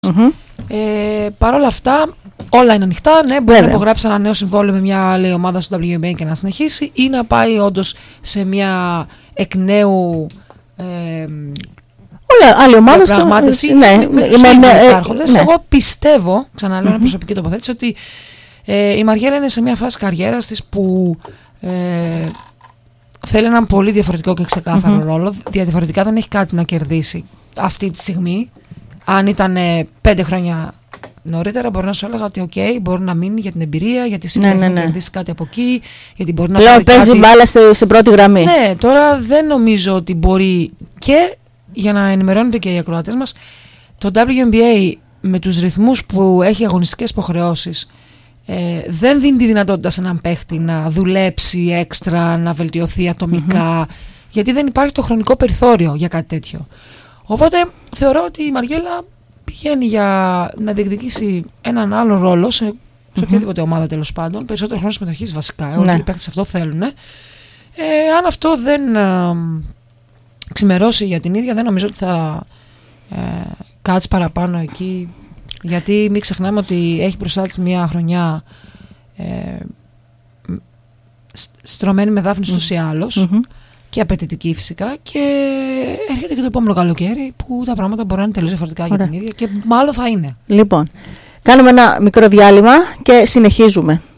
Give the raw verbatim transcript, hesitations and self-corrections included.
Mm-hmm. Ε, Παρ' όλα αυτά, όλα είναι ανοιχτά. Ναι, μπορεί Βέβαια. να υπογράψει ένα νέο συμβόλαιο με μια άλλη ομάδα στο ντάμπλιου εν μπι έι και να συνεχίσει, ή να πάει όντως σε μια εκ νέου. Ε, Όλα, άλλη ομάδα στο... ναι, με, με, με, με, ναι. Εγώ πιστεύω, ξαναλέω, mm-hmm. είναι προσωπική τοποθέτηση, ότι ε, η Μαριέλα είναι σε μια φάση καριέρας της που ε, θέλει έναν πολύ διαφορετικό και ξεκάθαρο mm-hmm. ρόλο. Διαφορετικά δεν έχει κάτι να κερδίσει αυτή τη στιγμή. Αν ήταν ε, πέντε χρόνια νωρίτερα, μπορεί να σου έλεγα ότι οκ, okay, μπορεί να μείνει για την εμπειρία, γιατί σίγουρα ναι, ναι, ναι. να κερδίσει κάτι από εκεί, γιατί μπορεί να Πλέον παίζει κάτι... μπάλα στην πρώτη γραμμή. Ναι, τώρα δεν νομίζω ότι μπορεί. Και για να ενημερώνετε και οι ακροατές μας, το ντάμπλιου εν μπι έι με τους ρυθμούς που έχει αγωνιστικές υποχρεώσεις ε, δεν δίνει τη δυνατότητα σε έναν παίχτη να δουλέψει έξτρα, να βελτιωθεί ατομικά, mm-hmm. γιατί δεν υπάρχει το χρονικό περιθώριο για κάτι τέτοιο. Οπότε θεωρώ ότι η Μαριέλα πηγαίνει για να διεκδικήσει έναν άλλο ρόλο σε, σε mm-hmm. οποιαδήποτε ομάδα, τέλος πάντων, περισσότερο χρόνο συμμετοχής βασικά. Όλοι ναι. οι παίκτες αυτό θέλουν. Ε, αν αυτό δεν ε, ξημερώσει για την ίδια, δεν νομίζω ότι θα ε, κάτσει παραπάνω εκεί. Γιατί μην ξεχνάμε ότι έχει μπροστά της μια χρονιά ε, στρωμένη με δάφνη στους ή άλλως. Mm-hmm. Και απαιτητική φυσικά, και έρχεται και το επόμενο καλοκαίρι που τα πράγματα μπορεί να είναι τελείως διαφορετικά για την ίδια, και μάλλον θα είναι. Λοιπόν, κάνουμε ένα μικρό διάλειμμα και συνεχίζουμε.